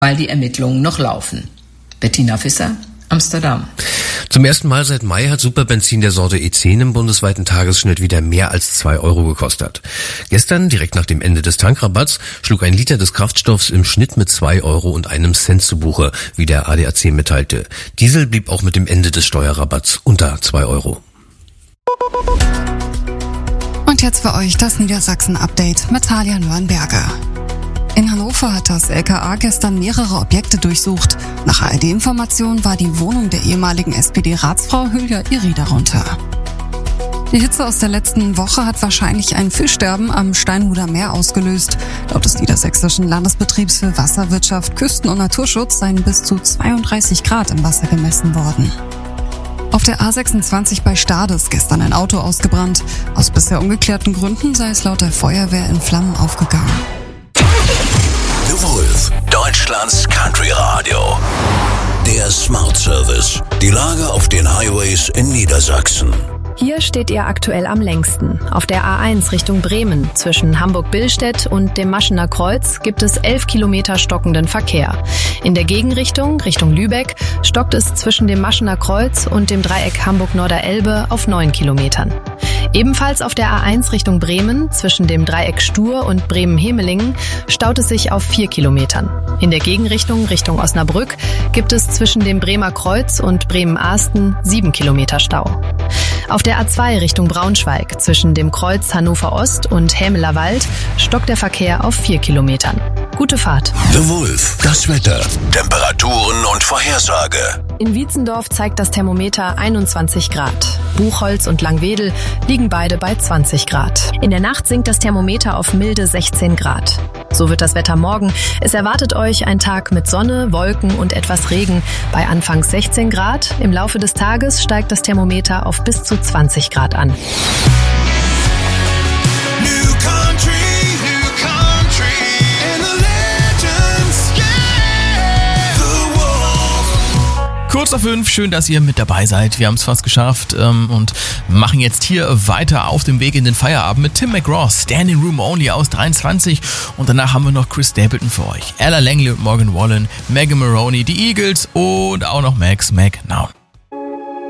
weil die Ermittlungen noch laufen. Bettina Visser, Amsterdam. Zum ersten Mal seit Mai hat Superbenzin der Sorte E10 im bundesweiten Tagesschnitt wieder mehr als 2 Euro gekostet. Gestern, direkt nach dem Ende des Tankrabatts, schlug ein Liter des Kraftstoffs im Schnitt mit 2 Euro und einem Cent zu Buche, wie der ADAC mitteilte. Diesel blieb auch mit dem Ende des Steuerrabatts unter 2 Euro. Und jetzt für euch das Niedersachsen-Update mit Talia Nürnberger. In Hannover hat das LKA gestern mehrere Objekte durchsucht. Nach ARD-Informationen war die Wohnung der ehemaligen SPD-Ratsfrau Hülya Iri darunter. Die Hitze aus der letzten Woche hat wahrscheinlich ein Fischsterben am Steinhuder Meer ausgelöst. Laut des Niedersächsischen Landesbetriebs für Wasserwirtschaft, Küsten- und Naturschutz seien bis zu 32 Grad im Wasser gemessen worden. Auf der A26 bei Stades gestern ein Auto ausgebrannt. Aus bisher ungeklärten Gründen sei es laut der Feuerwehr in Flammen aufgegangen. The Wolf, Deutschlands Country Radio. Der Smart Service. Die Lage auf den Highways in Niedersachsen. Hier steht ihr aktuell am längsten. Auf der A1 Richtung Bremen zwischen Hamburg-Billstedt und dem Maschener Kreuz gibt es 11 Kilometer stockenden Verkehr. In der Gegenrichtung, Richtung Lübeck, stockt es zwischen dem Maschener Kreuz und dem Dreieck Hamburg-Norder-Elbe auf 9 Kilometern. Ebenfalls auf der A1 Richtung Bremen zwischen dem Dreieck Stur und Bremen-Hemelingen staut es sich auf 4 Kilometern. In der Gegenrichtung, Richtung Osnabrück, gibt es zwischen dem Bremer Kreuz und Bremen-Ahsten 7 Kilometer Stau. Auf der A2 Richtung Braunschweig zwischen dem Kreuz Hannover Ost und Hämeler Wald stockt der Verkehr auf 4 Kilometern. Gute Fahrt. The Wolf, das Wetter, Temperaturen und Vorhersage. In Wietzendorf zeigt das Thermometer 21 Grad. Buchholz und Langwedel liegen beide bei 20 Grad. In der Nacht sinkt das Thermometer auf milde 16 Grad. So wird das Wetter morgen. Es erwartet euch ein Tag mit Sonne, Wolken und etwas Regen bei anfangs 16 Grad. Im Laufe des Tages steigt das Thermometer auf bis zu 20 Grad an. Kurz nach 5, schön, dass ihr mit dabei seid. Wir haben es fast geschafft und machen jetzt hier weiter auf dem Weg in den Feierabend mit Tim McGraw, Standing Room Only aus 23. Und danach haben wir noch Chris Stapleton für euch. Ella Langley und Morgan Wallen, Megan Maroney, die Eagles und auch noch Max McNown.